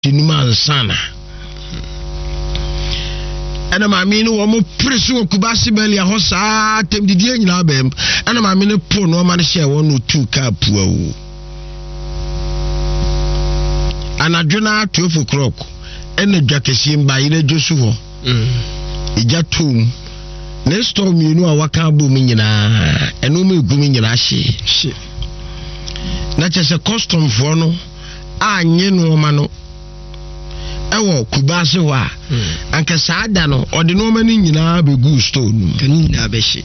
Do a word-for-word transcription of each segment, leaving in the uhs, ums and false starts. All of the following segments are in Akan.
Tinuman sana. And I mean, one preso Kubasi belly a hosa, tem the dear in Abem, and I mean, poor no man share one or two cap poor. And I do not twelve o'clock, and the jacket by the Joshua. Ija tomb. Next time you know what can boom in and no me booming in a she. That is a custom for no. Ah, you know, mano. Ewo Kubasi wa. Anka sada no, or the no man in a be good stone. Canina beshi.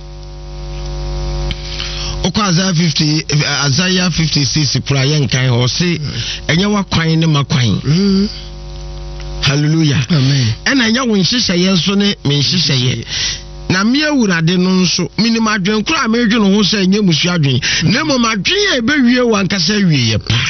Okaza fifty, Isaiah fifty six, Prayan kind or say, and you were crying in my crying. Hallelujah. Amen. And I know when she say yes, so me she say na me awura de no nso minima dwen kura me dwen ho say nye musu adwen na mo ma dwen e be wie wan kasa wie ye pa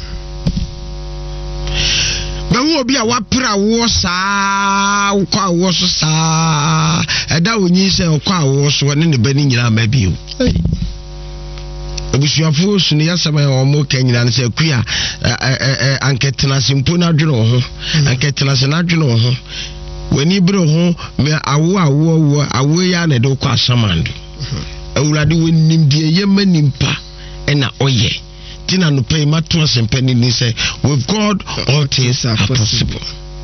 ba wo obi a wapra wo saa kwa wo so saa eda onyi se kwa wo so ne ne bani nyina ma bio abusuafo su ne yasama o mo kanyina ne se kuya anketena simpo na dwen ho anketena se na dwen ho When you bro home, me awo awo awo ya na do kwa samando. Awurade wenim die yema nimpa ena oye. Tina no pay mato asempani ni say with God all things are possible.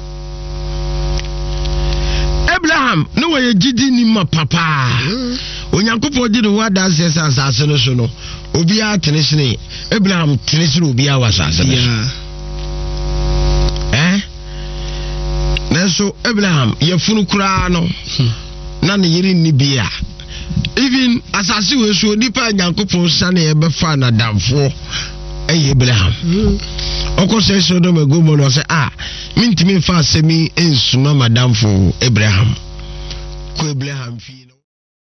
Abraham no way gidi ni ma papa. Onyankopon di do wada asese asase no so no. Obi a tenesene Abraham tenesene obi a wasase no. Eh? So Abraham yefunu kura no na ne yiri ni bia even asase we so dipa Nyankopon sane e be fa na damfo eh Abraham okose so do megomo no say ah mintimi fa asemi ensuma madamfo Abraham ko Abraham fi